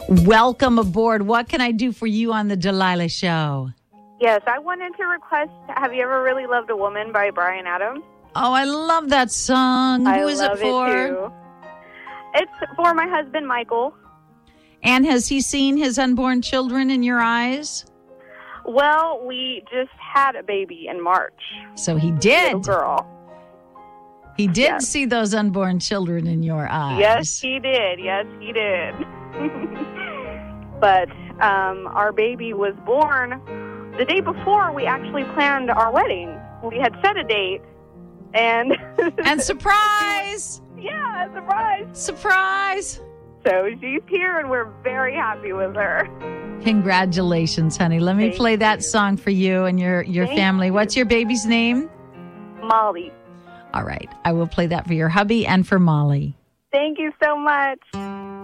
Welcome aboard. What can I do for you on the Delilah Show? Yes, I wanted to request Have You Ever Really Loved a Woman by Bryan Adams. Oh, I love that song. Who is it for? It too. It's for my husband, Michael. And has he seen his unborn children in your eyes? Well, we just had a baby in March. So he did. Little girl. He did see those unborn children in your eyes. Yes, he did. Yes, he did. But our baby was born the day before we actually planned our wedding. We had set a date. And surprise! Yeah, surprise! Surprise! So she's here, and we're very happy with her. Congratulations, honey. Let me play that song for you and your family. What's your baby's name? Molly. All right. I will play that for your hubby and for Molly. Thank you so much.